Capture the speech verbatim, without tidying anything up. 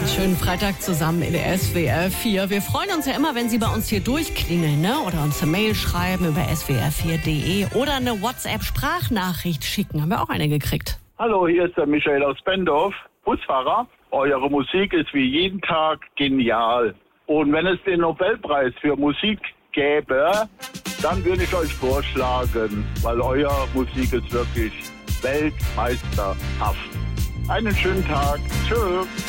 Schönen Freitag zusammen in S W R vier. Wir freuen uns ja immer, wenn Sie bei uns hier durchklingeln, ne? Oder uns eine Mail schreiben über s w r vier punkt d e oder eine WhatsApp-Sprachnachricht schicken. Haben wir auch eine gekriegt. Hallo, hier ist der Michael aus Bendorf, Busfahrer. Eure Musik ist wie jeden Tag genial. Und wenn es den Nobelpreis für Musik gäbe, dann würde ich euch vorschlagen, weil eure Musik ist wirklich weltmeisterhaft. Einen schönen Tag. Tschüss.